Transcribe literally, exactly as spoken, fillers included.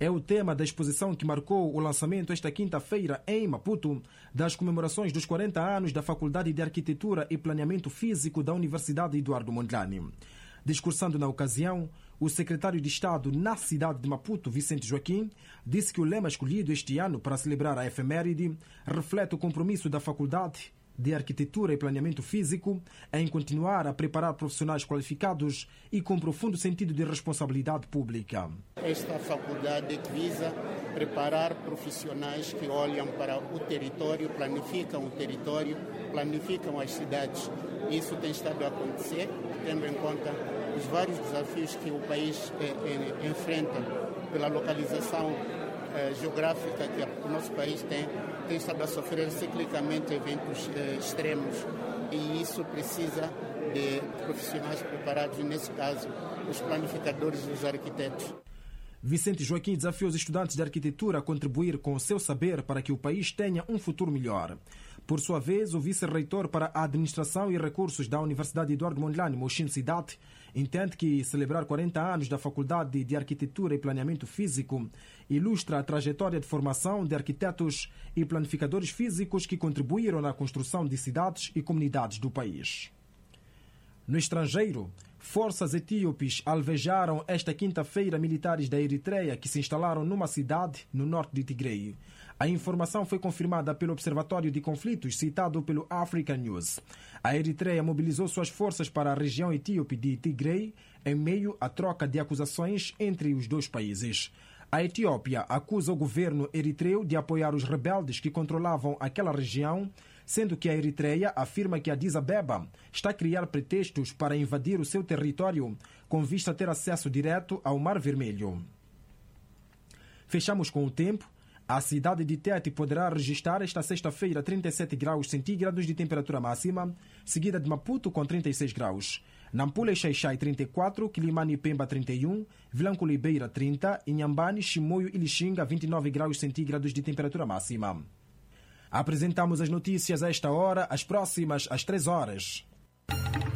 é o tema da exposição que marcou o lançamento esta quinta-feira em Maputo das comemorações dos quarenta anos da Faculdade de Arquitetura e Planeamento Físico da Universidade Eduardo Mondlane. Discursando na ocasião, o secretário de Estado na cidade de Maputo, Vicente Joaquim, disse que o lema escolhido este ano para celebrar a efeméride reflete o compromisso da Faculdade de Arquitetura e Planeamento Físico em continuar a preparar profissionais qualificados e com profundo sentido de responsabilidade pública. Esta faculdade visa preparar profissionais que olham para o território, planificam o território, planificam as cidades. Isso tem estado a acontecer, tendo em conta os vários desafios que o país eh, eh, enfrenta pela localização eh, geográfica que o nosso país tem, tem estado a sofrer ciclicamente eventos eh, extremos, e isso precisa de profissionais preparados, e nesse caso os planificadores e os arquitetos. Vicente Joaquim desafiou os estudantes de arquitetura a contribuir com o seu saber para que o país tenha um futuro melhor. Por sua vez, o vice-reitor para a Administração e Recursos da Universidade Eduardo Mondlane, Moshin Sidat, entende que celebrar quarenta anos da Faculdade de Arquitetura e Planeamento Físico ilustra a trajetória de formação de arquitetos e planificadores físicos que contribuíram na construção de cidades e comunidades do país. No estrangeiro, forças etíopes alvejaram esta quinta-feira militares da Eritreia que se instalaram numa cidade no norte de Tigray. A informação foi confirmada pelo Observatório de Conflitos, citado pelo Africa News. A Eritreia mobilizou suas forças para a região etíope de Tigray em meio à troca de acusações entre os dois países. A Etiópia acusa o governo eritreu de apoiar os rebeldes que controlavam aquela região, sendo que a Eritreia afirma que Addis Abeba está a criar pretextos para invadir o seu território com vista a ter acesso direto ao Mar Vermelho. Fechamos com o tempo. A cidade de Tete poderá registrar esta sexta-feira trinta e sete graus centígrados de temperatura máxima, seguida de Maputo com trinta e seis graus. Nampula e Xaixai trinta e quatro, Quilimane e Pemba trinta e um, Vilanculo e Beira trinta, Inhambane, Chimoio e Lixinga vinte e nove graus centígrados de temperatura máxima. Apresentamos as notícias a esta hora, as próximas às três horas.